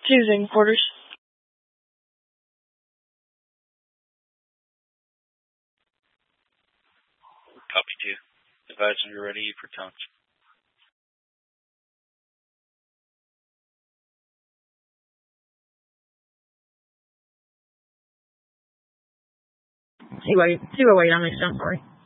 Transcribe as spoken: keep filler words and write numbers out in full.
Susan, quarters. Copy two. Advise when you're ready for tones. Hey, wait. Zero eight, I'm mixed up, sorry.